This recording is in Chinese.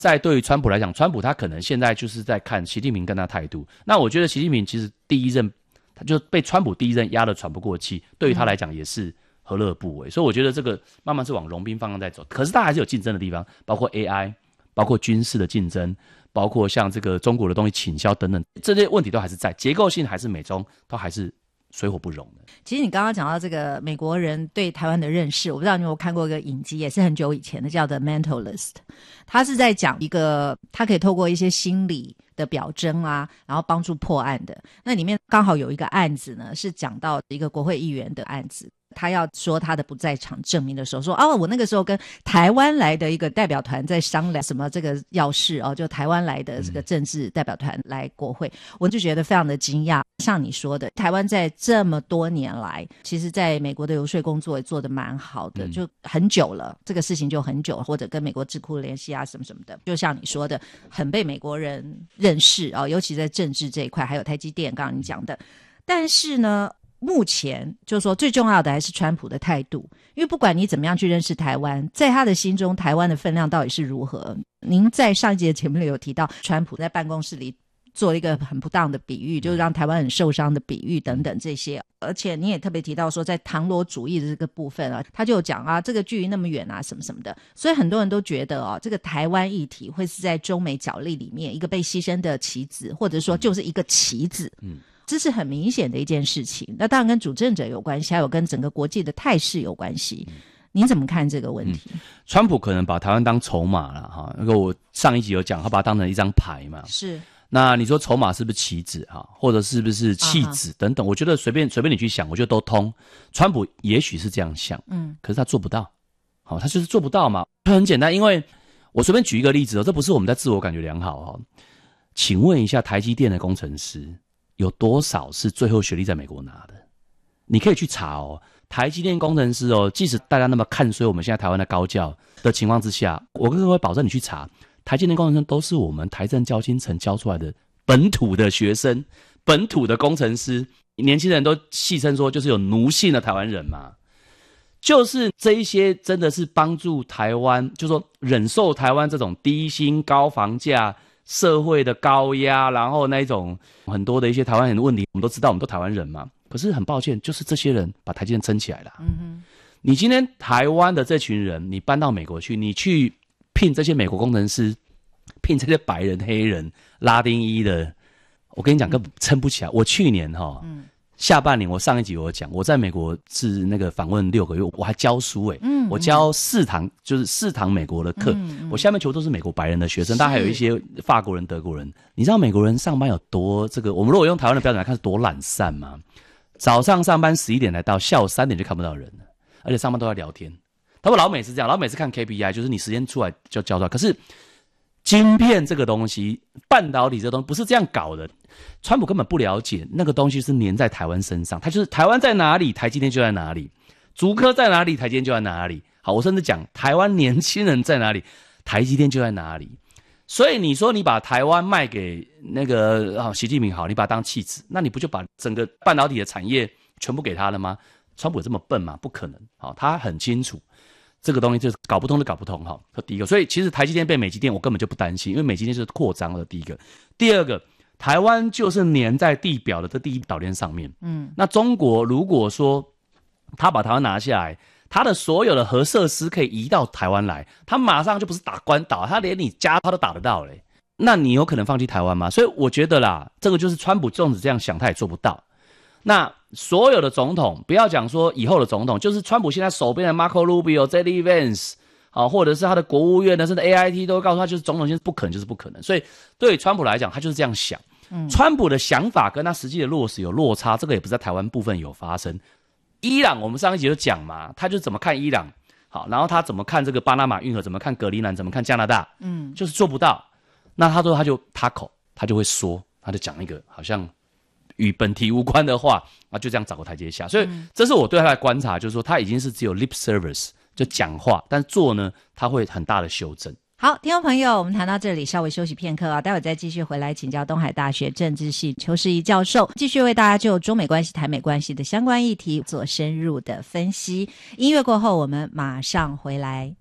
在对于川普来讲，川普他可能现在就是在看习近平跟他态度。那我觉得习近平其实第一任他就被川普第一任压得喘不过气，对于他来讲也是何乐而不为。所以我觉得这个慢慢是往融冰方向在走，可是他还是有竞争的地方，包括 AI， 包括军事的竞争，包括像这个中国的东西倾销等等，这些问题都还是在，结构性还是美中都还是水火不容的。 其实你刚刚讲到这个美国人对台湾的认识，我不知道你有没有看过一个影集，也是很久以前的，叫 The Mentalist。 他是在讲一个他可以透过一些心理的表征啊，然后帮助破案的。那里面刚好有一个案子呢，是讲到一个国会议员的案子，他要说他的不在场证明的时候，说我那个时候跟台湾来的一个代表团在商量什么这个要事就台湾来的这个政治代表团来国会，我就觉得非常的惊讶。像你说的，台湾在这么多年来，其实在美国的游说工作也做得蛮好的，就很久了，这个事情就很久，或者跟美国智库联系啊什么什么的，就像你说的，很被美国人认识尤其在政治这一块，还有台积电刚刚你讲的。但是呢，目前就是说最重要的还是川普的态度，因为不管你怎么样去认识台湾，在他的心中台湾的分量到底是如何。您在上一集的节目里有提到川普在办公室里做一个很不当的比喻，就是让台湾很受伤的比喻等等这些。而且你也特别提到说在唐罗主义的这个部分他就讲这个距离那么远什么什么的。所以很多人都觉得这个台湾议题会是在中美角力里面一个被牺牲的棋子，或者说就是一个棋子。这是很明显的一件事情。那当然跟主政者有关系，还有跟整个国际的态势有关系。您怎么看这个问题？ 川普可能把台湾当筹码了哈，那个我上一集有讲，他把它当成一张牌嘛。 是。 那你说筹码是不是棋子或者是不是弃子等等，我觉得随便你去想，我觉得都通。川普也许是这样想，可是他做不到，他就是做不到嘛。很简单，因为我随便举一个例子这不是我们在自我感觉良好请问一下，台积电的工程师有多少是最后学历在美国拿的？你可以去查台积电工程师即使大家那么看衰我们现在台湾的高教的情况之下，我跟各位保证，你去查台积电工程师都是我们台政交金城教出来的本土的学生，本土的工程师，年轻人都戏称说就是有奴性的台湾人嘛。就是这一些真的是帮助台湾，就是说忍受台湾这种低薪高房价社会的高压，然后那一种很多的一些台湾人的问题，我们都知道，我们都台湾人嘛。可是很抱歉，就是这些人把台积电撑起来了。你今天台湾的这群人，你搬到美国去，你去聘这些美国工程师，聘这些白人黑人拉丁裔的，我跟你讲根本撑不起来。我去年下半年，我上一集我讲，我在美国是那个访问6个月，我还教书我教4堂，就是4堂美国的课，我下面全部都是美国白人的学生，当然还有一些法国人、德国人。你知道美国人上班有多我们如果用台湾的标准来看是多懒散吗？早上上班11点来到，下午3点就看不到人了，而且上班都在聊天。他们老美是这样，老美是看 KPI， 就是你时间出来就交出来。可是晶片这个东西，半导体这个东西不是这样搞的。川普根本不了解那个东西是粘在台湾身上，他就是台湾在哪里，台积电就在哪里；竹科在哪里，台积电就在哪里。好，我甚至讲台湾年轻人在哪里，台积电就在哪里。所以你说你把台湾卖给那个习近平好，你把它当弃子，那你不就把整个半导体的产业全部给他了吗？川普有这么笨吗？不可能。好，他很清楚这个东西就是搞不通就搞不通。好，这第一个。所以其实台积电被美积电我根本就不担心，因为美积电就是扩张了。第一个，第二个，台湾就是粘在地表的这第一岛链上面。那中国如果说他把台湾拿下来，他的所有的核设施可以移到台湾来，他马上就不是打关岛，他连你家他都打得到嘞。那你有可能放弃台湾吗？所以我觉得啦，这个就是川普纵使这样想，他也做不到。那所有的总统，不要讲说以后的总统，就是川普现在手边的 Marco Rubio、JD Vance，或者是他的国务院的，甚至 AIT 都会告诉他，就是总统现在不可能，就是不可能。所以对川普来讲，他就是这样想。川普的想法跟他实际的落实有落差，这个也不是在台湾部分有发生。伊朗我们上一集就讲嘛，他就怎么看伊朗，好，然后他怎么看这个巴拿马运河，怎么看格陵兰，怎么看加拿大，就是做不到。那他说他就会说，他就讲一个好像与本题无关的话，就这样找个台阶下。所以这是我对他的观察，就是说他已经是只有 lip service 就讲话，但做呢他会很大的修正。 好，听众朋友，我们谈到这里稍微休息片刻待会再继续回来请教东海大学政治系邱世仪教授，继续为大家就中美关系、台美关系的相关议题做深入的分析。音乐过后我们马上回来。